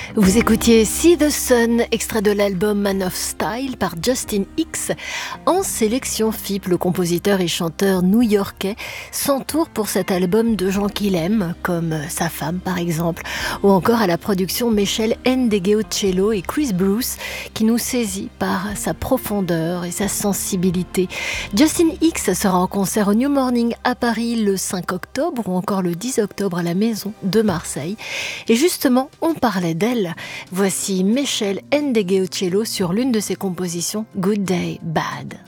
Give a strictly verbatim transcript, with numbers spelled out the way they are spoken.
Vous écoutiez See the Sun, extrait de l'album Man of Style par Justin Hicks. En sélection F I P, le compositeur et chanteur new-yorkais s'entoure pour cet album de gens qu'il aime, comme sa femme par exemple, ou encore à la production Meshel Ndegeocello et Chris Bruce, qui nous saisit par sa profondeur et sa sensibilité. Justin Hicks sera en concert au New Morning à Paris le cinq octobre ou encore le dix octobre à la Maison de Marseille. Et justement, on parlait d'elle. Voici Meshel Ndegeocello sur l'une de ses compositions, Good Day, Bad.